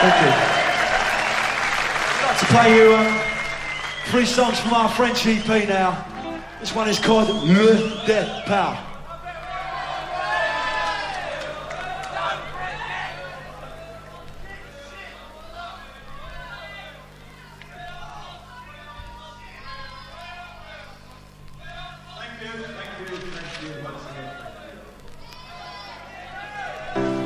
Thank you. I'd like to play you 3 songs from our French EP now. This one is called Le Départ. Thank you once again.